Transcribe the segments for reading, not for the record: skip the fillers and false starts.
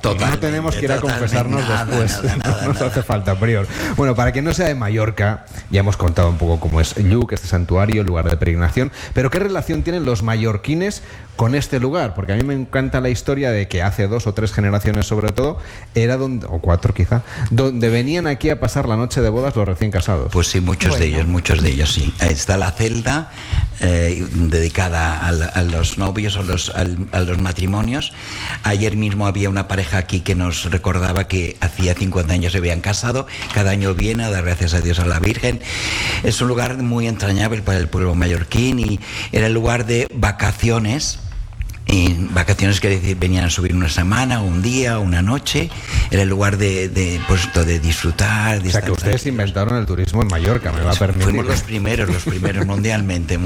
Totalmente, no tenemos que ir a confesarnos nada, después. nada, No nos hace falta, prior. Bueno, para quien no sea de Mallorca, ya hemos contado un poco cómo es Lluc, este santuario, lugar de peregrinación, pero ¿qué relación tienen los mallorquines con este lugar? Porque a mí me encanta la historia de que hace 2 o 3 generaciones, sobre todo, era donde, o 4 quizá, donde venían aquí a pasar la noche de bodas los recién casados. Pues sí, muchos de ellos, sí. Está la celda dedicada a los novios o a los matrimonios. Ayer mismo había una pareja aquí que nos recordaba que hacía 50 años se habían casado. Cada año viene a dar gracias a Dios a la Virgen. Es un lugar muy entrañable para el pueblo mallorquín y era el lugar de vacaciones. Y vacaciones quiere decir venían a subir una semana, un día, una noche. Era el lugar de disfrutar. O sea que ustedes inventaron el turismo en Mallorca, me va a permitir. Fuimos los primeros mundialmente.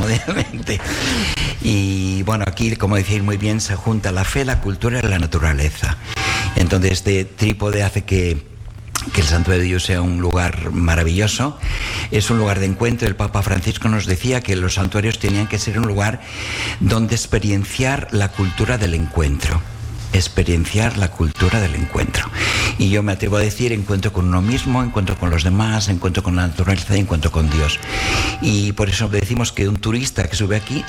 Y bueno, aquí, como decís muy bien, se junta la fe, la cultura y la naturaleza. Entonces este trípode hace que el santuario de Dios sea un lugar maravilloso. Es un lugar de encuentro. El Papa Francisco nos decía que los santuarios tenían que ser un lugar donde experienciar la cultura del encuentro. Y yo me atrevo a decir, encuentro con uno mismo, encuentro con los demás, encuentro con la naturaleza, encuentro con Dios. Y por eso decimos que un turista que sube aquí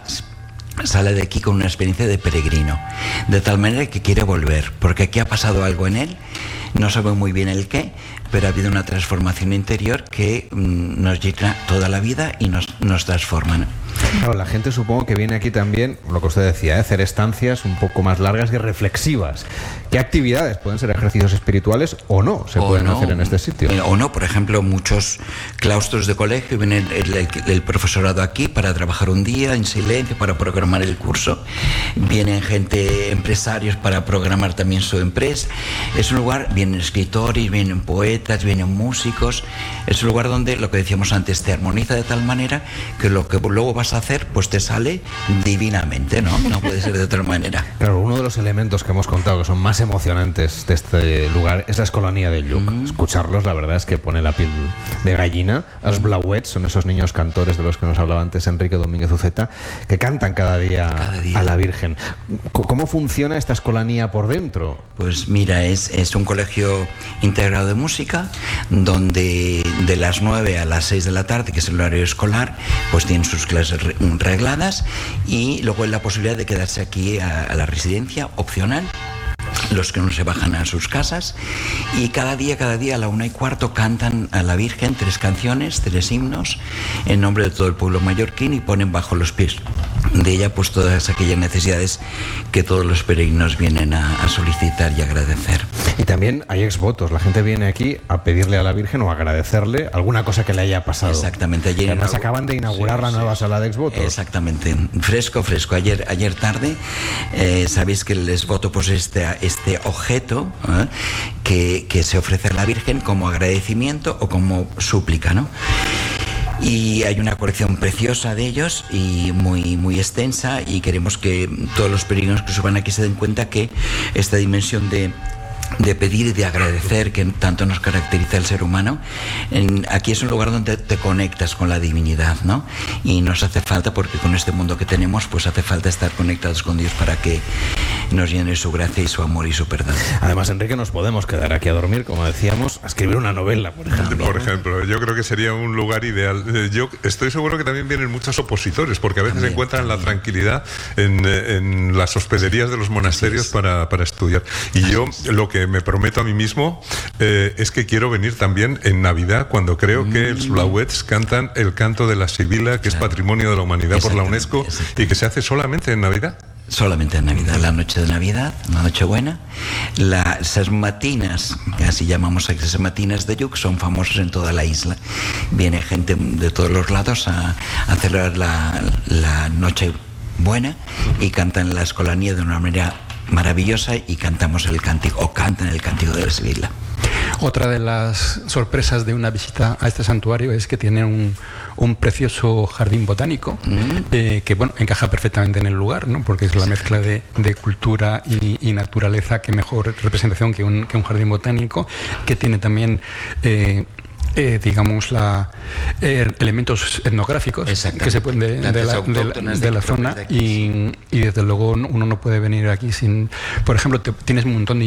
sale de aquí con una experiencia de peregrino, de tal manera que quiere volver, porque aquí ha pasado algo en él, no sabe muy bien el qué, pero ha habido una transformación interior que nos llena toda la vida y nos transforma, ¿no? Claro, la gente supongo que viene aquí también, lo que usted decía, hacer estancias un poco más largas y reflexivas. ¿Qué actividades? ¿Pueden ser ejercicios espirituales o no? ¿Se pueden hacer en este sitio? O no, por ejemplo, muchos claustros de colegio, viene el profesorado aquí para trabajar un día en silencio, para programar el curso. Vienen empresarios para programar también su empresa. Es un lugar, vienen escritores, vienen poetas, vienen músicos. Es un lugar donde, lo que decíamos antes, te armoniza de tal manera que lo que luego vas a hacer, pues te sale divinamente, ¿no? No puede ser de otra manera. Claro, uno de los elementos que hemos contado que son más emocionantes de este lugar es la escolanía de Lluc. Escucharlos, la verdad es que pone la piel de gallina. Los blauets son esos niños cantores de los que nos hablaba antes Enrique Domínguez Uceta, que cantan cada día a la Virgen. ¿Cómo funciona esta escolanía por dentro? Pues mira, es un colegio integrado de música, donde de las 9 a las 6 de la tarde, que es el horario escolar, pues tienen sus clases regladas y luego la posibilidad de quedarse aquí a la residencia opcional, los que no se bajan a sus casas, y cada día a la 1:15 cantan a la Virgen 3 canciones, 3 himnos en nombre de todo el pueblo mallorquín y ponen bajo los pies de ella pues todas aquellas necesidades que todos los peregrinos vienen a solicitar y agradecer. Y también hay exvotos, la gente viene aquí a pedirle a la Virgen o a agradecerle alguna cosa que le haya pasado. Exactamente. Además acaban de inaugurar la nueva sala de exvotos. Exactamente, fresco. Ayer tarde, sabéis que el exvoto pues este objeto que se ofrece a la Virgen como agradecimiento o como súplica, ¿no? Y hay una colección preciosa de ellos y muy extensa, y queremos que todos los peregrinos que suban aquí se den cuenta que esta dimensión de pedir y de agradecer que tanto nos caracteriza el ser humano, aquí es un lugar donde te conectas con la divinidad, ¿no? Y nos hace falta, porque con este mundo que tenemos pues hace falta estar conectados con Dios para que nos llene su gracia y su amor y su perdón. Además, Enrique, nos podemos quedar aquí a dormir, como decíamos, a escribir una novela, por ejemplo. Por ejemplo, yo creo que sería un lugar ideal. Yo estoy seguro que también vienen muchos opositores, porque a veces encuentran la tranquilidad en las hospederías de los monasterios para estudiar. Y yo lo que me prometo a mí mismo es que quiero venir también en Navidad, cuando creo que los blauets cantan el canto de la Sibila, que es Patrimonio de la Humanidad por la UNESCO, y que se hace solamente en Navidad. Solamente en Navidad, la noche de Navidad, la Nochebuena. Las matinas, que así llamamos las matinas de Lluc, son famosas en toda la isla. Viene gente de todos los lados a celebrar la Nochebuena y cantan la escolanía de una manera maravillosa, y cantamos el cántico, o cantan el cántico de la Sibila. Otra de las sorpresas de una visita a este santuario es que tiene un precioso jardín botánico que bueno, encaja perfectamente en el lugar, ¿no? Porque es la mezcla de cultura y naturaleza. Qué mejor representación que un jardín botánico, que tiene también digamos elementos etnográficos que se pueden de la zona, y desde luego uno no puede venir aquí sin, por ejemplo, tienes un montón de